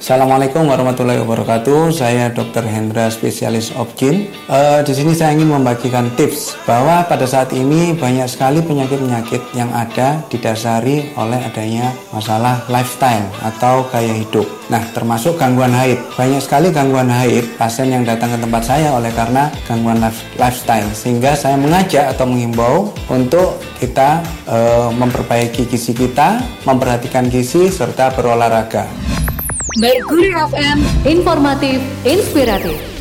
Assalamualaikum warahmatullahi wabarakatuh. Saya Dr. Hendra, spesialis Opkin. Di sini saya ingin membagikan tips bahwa pada saat ini banyak sekali penyakit-penyakit yang ada didasari oleh adanya masalah lifestyle atau gaya hidup. Nah, termasuk gangguan haid. Banyak sekali gangguan haid pasien yang datang ke tempat saya oleh karena gangguan lifestyle. Sehingga saya mengajak atau menghimbau untuk kita memperbaiki gizi kita, memperhatikan gizi serta berolahraga. Mercury FM, informatif, inspiratif.